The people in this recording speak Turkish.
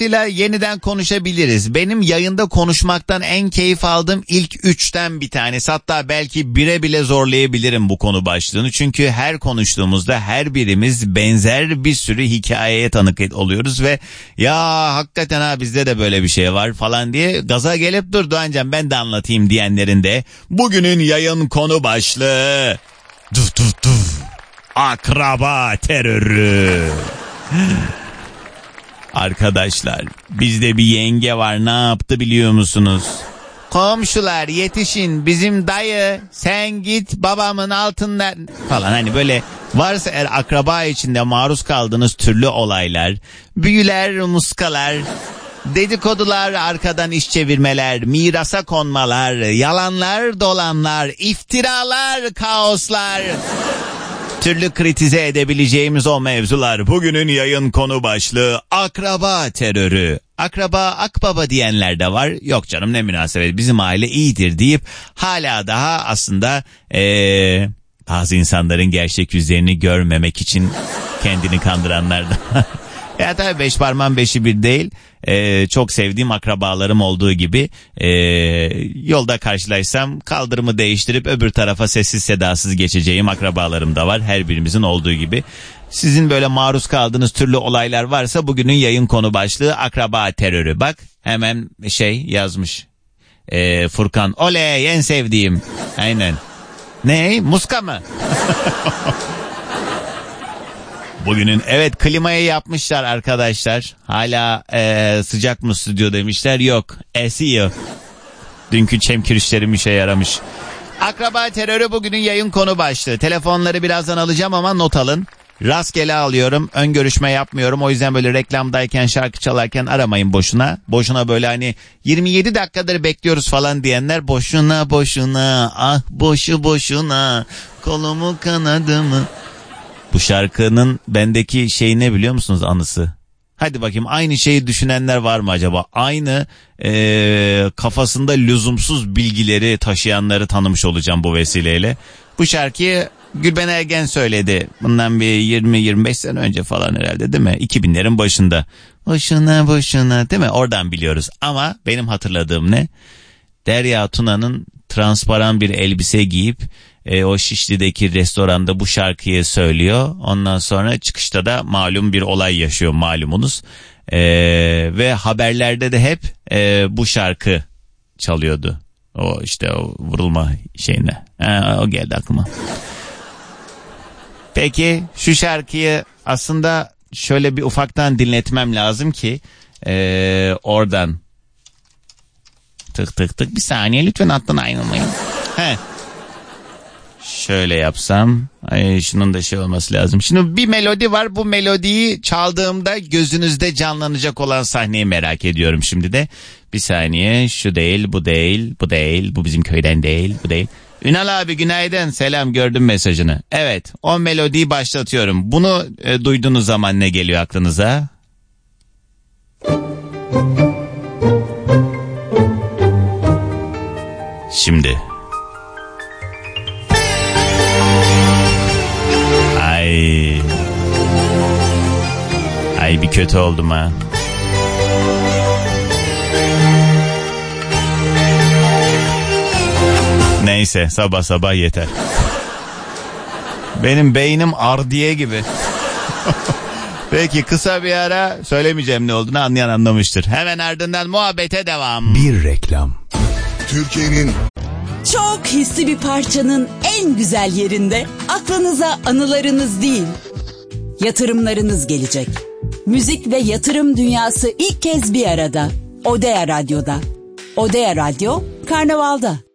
Aslı'yla yeniden konuşabiliriz. Benim yayında konuşmaktan en keyif aldığım ilk 3'ten bir tanesi. Hatta belki 1'e bile zorlayabilirim bu konu başlığını. Çünkü her konuştuğumuzda her birimiz benzer bir sürü hikayeye tanık oluyoruz ve ya hakikaten ha bizde de böyle bir şey var falan diye gaza gelip dur Doğancan ben de anlatayım diyenlerin de bugünün yayın konu başlığı akraba terörü. Arkadaşlar bizde bir yenge var, ne yaptı biliyor musunuz? Komşular yetişin, bizim dayı sen git babamın altından falan, hani böyle varsa eğer akraba içinde maruz kaldığınız türlü olaylar, büyüler, muskalar, dedikodular, arkadan iş çevirmeler, mirasa konmalar, yalanlar, dolanlar, iftiralar, kaoslar, türlü kritize edebileceğimiz o mevzular. Bugünün yayın konu başlığı akraba terörü. Akraba akbaba diyenler de var. Yok canım ne münasebet, bizim aile iyidir deyip hala daha aslında bazı insanların gerçek yüzlerini görmemek için kendini kandıranlar da var. Ya tabii 5 parmağın 5'i bir değil. Çok sevdiğim akrabalarım olduğu gibi yolda karşılaşsam kaldırımı değiştirip öbür tarafa sessiz sedasız geçeceğim akrabalarım da var. Her birimizin olduğu gibi. Sizin böyle maruz kaldığınız türlü olaylar varsa bugünün yayın konu başlığı akraba terörü. Bak hemen yazmış Furkan. Oley en sevdiğim. Aynen. Ne? Muska mı? Bugünün evet klimayı yapmışlar arkadaşlar. Hala sıcak mı stüdyo demişler. Yok esiyor. Dünkü çemkirişlerim işe yaramış. Akraba terörü bugünün yayın konu başlığı. Telefonları birazdan alacağım ama not alın. Rastgele alıyorum. Ön görüşme yapmıyorum. O yüzden böyle reklamdayken şarkı çalarken aramayın boşuna. Boşuna böyle hani 27 dakikadır bekliyoruz falan diyenler boşuna boşuna ah boşu boşuna kolumu kanadımı. Bu şarkının bendeki şey ne biliyor musunuz anısı? Hadi bakayım aynı şeyi düşünenler var mı acaba? Aynı kafasında lüzumsuz bilgileri taşıyanları tanımış olacağım bu vesileyle. Bu şarkıyı Gülben Ergen söyledi. Bundan bir 20-25 sene önce falan herhalde değil mi? 2000'lerin başında. Boşuna boşuna değil mi? Oradan biliyoruz. Ama benim hatırladığım ne? Derya Tuna'nın transparan bir elbise giyip o Şişli'deki restoranda bu şarkıyı söylüyor. Ondan sonra çıkışta da malum bir olay yaşıyor malumunuz. Ve haberlerde de hep bu şarkı çalıyordu. O işte o vurulma şeyine. O geldi aklıma. Peki şu şarkıyı aslında şöyle bir ufaktan dinletmem lazım ki oradan tık tık tık bir saniye lütfen hattan ayrılmayın. Şöyle yapsam şunun da şey olması lazım. Şimdi bir melodi var, bu melodiyi çaldığımda gözünüzde canlanacak olan sahneyi merak ediyorum şimdi de. Bir saniye, şu değil, bu değil, bu değil, bu bizim köyden değil, bu değil. Ünal abi günaydın, selam, gördüm mesajını. Evet, o melodiyi başlatıyorum. Bunu duyduğunuz zaman ne geliyor aklınıza? Şimdi. Ay bir kötü oldum ha. Neyse sabah sabah yeter. Benim beynim ardiye gibi. Peki kısa bir ara, söylemeyeceğim ne olduğunu, anlayan anlamıştır. Hemen ardından muhabbete devam. Bir reklam. Türkiye'nin çok hisli bir parçanın en güzel yerinde aklınıza anılarınız değil, yatırımlarınız gelecek. Müzik ve yatırım dünyası ilk kez bir arada. Odea Radyo'da. Odea Radyo, Karnaval'da.